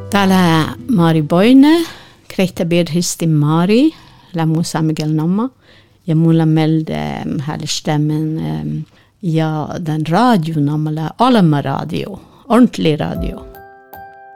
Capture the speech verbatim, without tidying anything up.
Täällä Mari Boine, Krehtä Birhisti Mari, lämmu Samigel Namma. Ja mulla meldde härstämmen ja den radio namla Alma radio, ordentlig radio.